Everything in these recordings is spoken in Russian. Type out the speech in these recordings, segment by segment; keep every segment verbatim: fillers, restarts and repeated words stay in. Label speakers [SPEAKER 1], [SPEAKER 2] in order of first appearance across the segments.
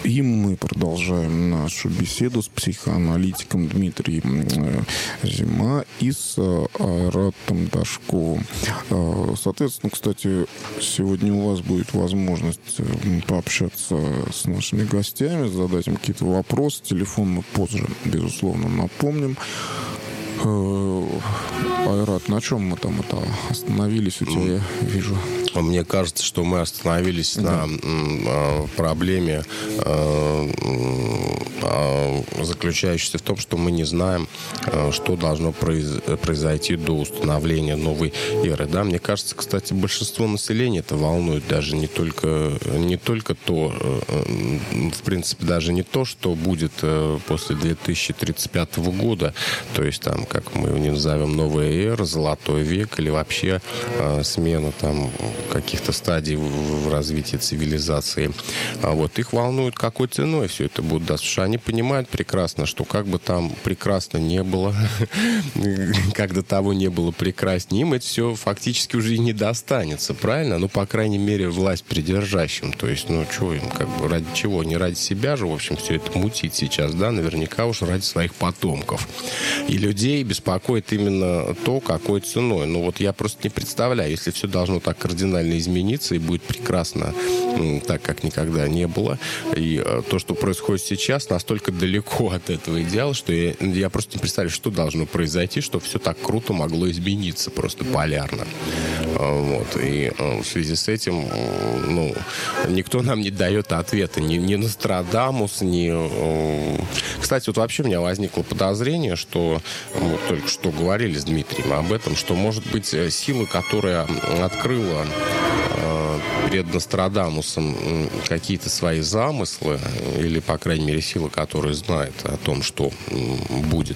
[SPEAKER 1] И мы продолжаем нашу беседу с психоаналитиком Дмитрием Зима и с Айратом Дашковым. Соответственно, кстати, сегодня у вас будет возможность пообщаться с нашими гостями, задать им какие-то вопросы. Телефон мы позже, безусловно, напомним. Айрат, на чем мы там это остановились? У тебя, я вижу.
[SPEAKER 2] Мне кажется, что мы остановились да. на э, проблеме, э, э, заключающейся в том, что мы не знаем, э, что должно произ, произойти до установления новой эры. Да? Мне кажется, кстати, большинство населения это волнует даже не только, не только то, э, в принципе, даже не то, что будет э, после две тысячи тридцать пятого года, то есть там, как мы его не назовем, новая эра, золотой век или вообще э, смена там каких-то стадий в развитии цивилизации. А вот их волнует, какой ценой все это будет даст. Потому что они понимают прекрасно, что как бы там прекрасно не было, как до того не было прекраснее, им это все фактически уже и не достанется, правильно? Ну, по крайней мере, власть придержащим. То есть, ну, что им, как бы, ради чего? Не ради себя же, в общем, все это мутить сейчас, да? Наверняка уж ради своих потомков. И людей беспокоит именно то, какой ценой. Ну, вот я просто не представляю, если все должно так кардинально измениться и будет прекрасно, так как никогда не было. И то, что происходит сейчас, настолько далеко от этого идеала, что я, я просто не представляю, что должно произойти, чтобы все так круто могло измениться, просто полярно. Вот. И в связи с этим, ну, никто нам не дает ответа. Ни, ни Нострадамус, ни... Кстати, вот вообще у меня возникло подозрение, что мы только что говорили с Дмитрием об этом, что, может быть, сила, которая открыла перед Нострадамусом какие-то свои замыслы, или, по крайней мере, сила, которая знает о том, что будет.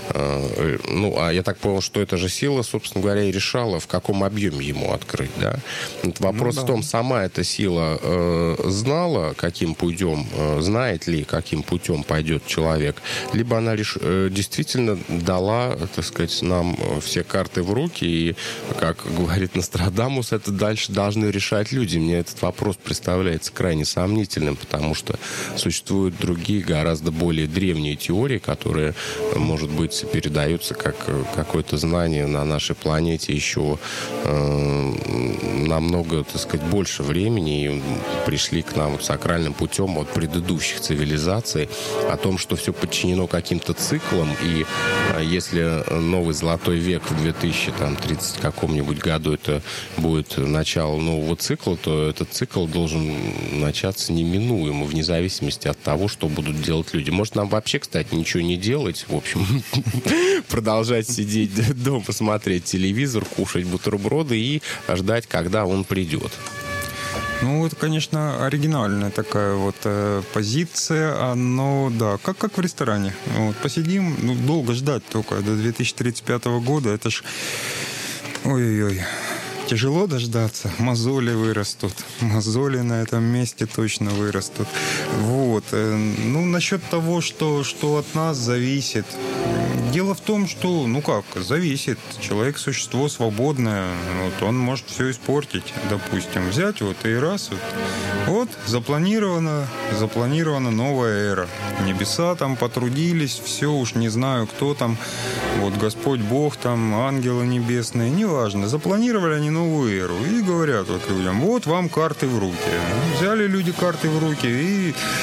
[SPEAKER 2] Ну, а я так понял, что эта же сила, собственно говоря, и решала, в каком объеме ему открыть, да? Вопрос ну, да. в том, сама эта сила э, знала, каким путем, э, знает ли, каким путем пойдет человек, либо она лишь э, действительно дала, так сказать, нам все карты в руки, и, как говорит Нострадамус, это дальше должны решать люди. Мне этот вопрос представляется крайне сомнительным, потому что существуют другие, гораздо более древние теории, которые, может быть, передаются как какое-то знание на нашей планете еще э, намного, так сказать, больше времени, и пришли к нам сакральным путем от предыдущих цивилизаций, о том, что все подчинено каким-то циклам, и э, если новый золотой век в две тысячи тридцатом каком-нибудь году это будет начало нового цикла, то этот цикл должен начаться неминуемо, вне зависимости от того, что будут делать люди. Может, нам вообще, кстати, ничего не делать, в общем, продолжать сидеть дома, смотреть телевизор, кушать бутерброды и ждать, когда он придет.
[SPEAKER 3] Ну, это, конечно, оригинальная такая вот э, позиция, но да, как, как в ресторане. Вот, посидим, ну, долго ждать только до две тысячи тридцать пятого года, это ж... Ой-ой-ой. Тяжело дождаться, мозоли вырастут. Мозоли на этом месте точно вырастут. Вот. Ну, насчет того, что, что от нас зависит. Дело в том, что, ну как, зависит. Человек – существо свободное. Вот, он может все испортить. Допустим, взять вот и раз. Вот, вот запланирована, запланирована новая эра. Небеса там потрудились, все уж не знаю, кто там. Вот Господь Бог там, ангелы небесные, неважно. Запланировали они новую эру. И говорят вот людям, вот вам карты в руки. Взяли люди карты в руки и